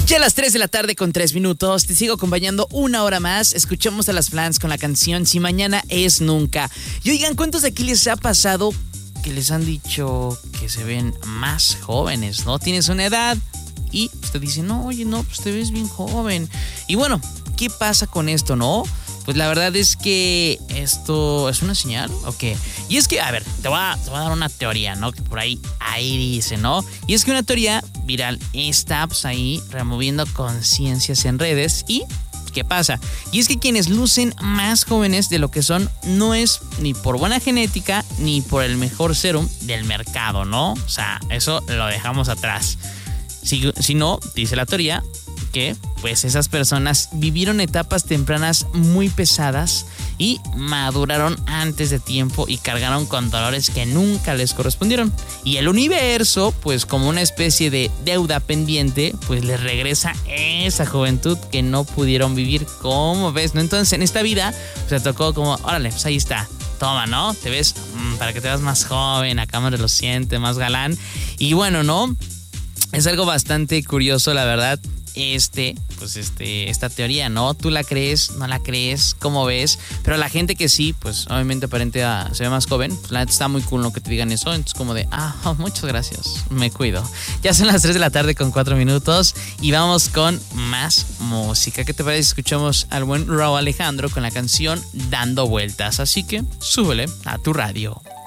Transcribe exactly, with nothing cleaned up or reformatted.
Ya a las tres de la tarde con tres minutos, te sigo acompañando una hora más. Escuchamos a las Flans con la canción Si Mañana Es Nunca. Y oigan, ¿cuántos de aquí les ha pasado que les han dicho que se ven más jóvenes, no? Tienes una edad y usted dice, no, oye, no, pues te ves bien joven. Y bueno, ¿qué pasa con esto, no? Pues la verdad es que esto es una señal, ¿o qué? Y es que, a ver, te voy a, te voy a dar una teoría, ¿no? Que por ahí, ahí dice, ¿no? Y es que una teoría viral está pues, ahí removiendo conciencias en redes. ¿Y qué pasa? Y es que quienes lucen más jóvenes de lo que son no es ni por buena genética ni por el mejor serum del mercado, ¿no? O sea, eso lo dejamos atrás. Si, si no, dice la teoría, que pues esas personas vivieron etapas tempranas muy pesadas y maduraron antes de tiempo y cargaron con dolores que nunca les correspondieron. Y el universo, pues como una especie de deuda pendiente, pues les regresa esa juventud que no pudieron vivir. ¿Cómo ves? ¿No? Entonces en esta vida pues, se tocó como, órale, pues ahí está. Toma, ¿no? Te ves mmm, para que te veas más joven, acá más reluciente, más galán. Y bueno, ¿no? Es algo bastante curioso, la verdad. Este, pues este, esta teoría, ¿no? ¿Tú la crees? ¿No la crees? ¿Cómo ves? Pero la gente que sí, pues obviamente aparenta se ve más joven, pues la neta está muy cool, ¿no? Que te digan eso. Entonces como de, ah, oh, muchas gracias, me cuido. Ya son las tres de la tarde con cuatro minutos y vamos con más música. ¿Qué te parece si escuchamos al buen Rauw Alejandro con la canción Dando Vueltas? Así que súbele a tu radio.